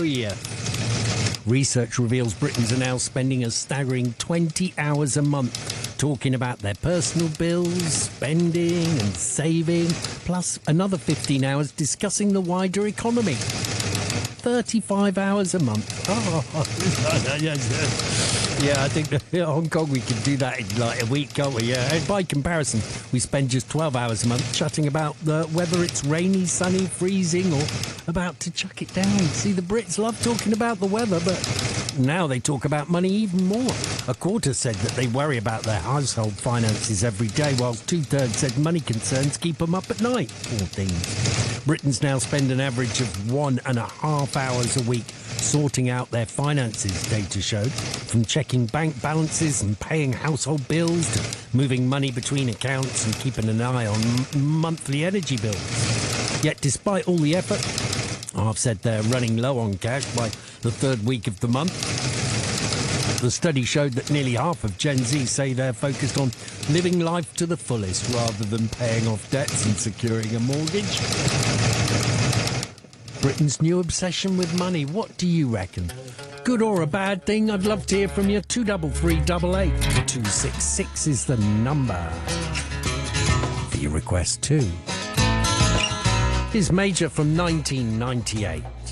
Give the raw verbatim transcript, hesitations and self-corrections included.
yeah. Research reveals Britons are now spending a staggering twenty hours a month talking about their personal bills, spending and saving, plus another fifteen hours discussing the wider economy. thirty-five hours a month. Oh, yeah, I think in Hong Kong we can do that in like a week, can't we? Yeah. And by comparison, we spend just twelve hours a month chatting about the, whether it's rainy, sunny, freezing, or about to chuck it down. See, the Brits love talking about the weather, but now they talk about money even more. A quarter said that they worry about their household finances every day, whilst two-thirds said money concerns keep them up at night. Poor things. Britons now spend an average of one and a half hours a week sorting out their finances, data showed, from checking bank balances and paying household bills to moving money between accounts and keeping an eye on m- monthly energy bills. Yet despite all the effort, I've said they're running low on cash by the third week of the month. The study showed that nearly half of Gen Z say they're focused on living life to the fullest rather than paying off debts and securing a mortgage. Britain's new obsession with money. What do you reckon? Good or a bad thing? I'd love to hear from you. two three three eight eight two six six is the number for your request too. Here's Major from nineteen ninety-eight.